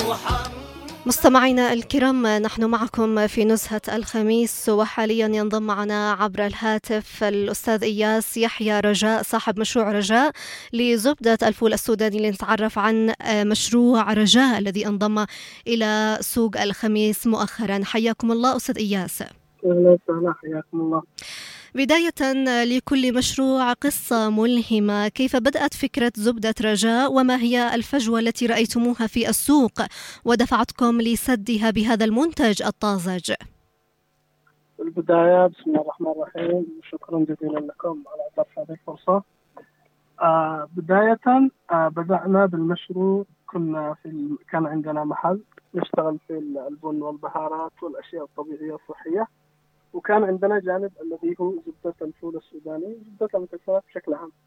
مستمعينا الكرام، نحن معكم في نزهة الخميس، وحاليا ينضم معنا عبر الهاتف الأستاذ إياس يحيى رجاء صاحب مشروع رجاء لزبدة الفول السوداني، لنتعرف عن مشروع رجاء الذي انضم إلى سوق الخميس مؤخرا. حياكم الله أستاذ إياس. أهلا وسهلا، حياكم الله. بداية، لكل مشروع قصة ملهمة، كيف بدأت فكرة زبدة رجاء، وما هي الفجوة التي رأيتموها في السوق ودفعتكم لسدها بهذا المنتج الطازج؟ في البداية بسم الله الرحمن الرحيم، شكرا جزيلا لكم على إعطاء هذه الفرصة. بداية بدأنا بالمشروع. كان عندنا محل نشتغل في البن والبهارات والأشياء الطبيعية الصحية، وكان عندنا جانب الذي هو زبدة الفول السوداني، زبدة المكسرات بشكل عام.